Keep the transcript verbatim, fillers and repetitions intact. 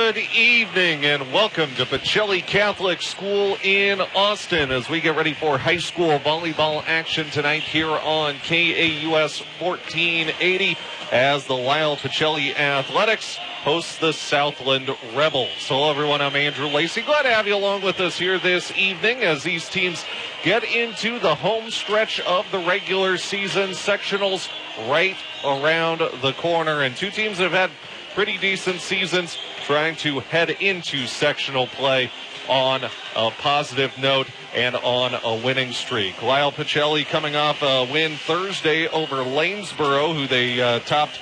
Good evening and welcome to Pacelli Catholic School in Austin as we get ready for high school volleyball action tonight here on K A U S fourteen eighty as the Lyle Pacelli Athletics hosts the Southland Rebels. Hello everyone, I'm Andrew Lacey. Glad to have you along with us here this evening as these teams get into the home stretch of the regular season. Sectionals right around the corner, and two teams that have had pretty decent seasons trying to head into sectional play on a positive note and on a winning streak. Lyle Pacelli coming off a win Thursday over Lanesboro, who they uh, topped